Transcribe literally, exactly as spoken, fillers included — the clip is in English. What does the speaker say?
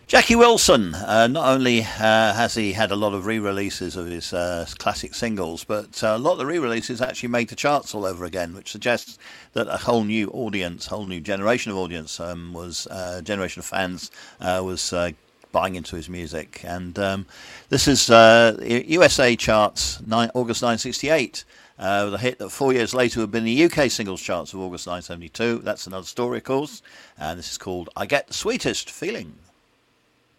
Jackie Wilson, uh, not only uh, has he had a lot of re-releases of his uh, classic singles, but uh, a lot of the re-releases actually made the charts all over again, which suggests that a whole new audience, whole new generation of audience, um, was uh, generation of fans uh, was uh, buying into his music. And um, this is uh, U S A charts, nine, August nineteen sixty-eight. Uh, with a hit that four years later would have been the U K singles charts of August nineteen seventy-two. That's another story, of course. And this is called I Get the Sweetest Feeling.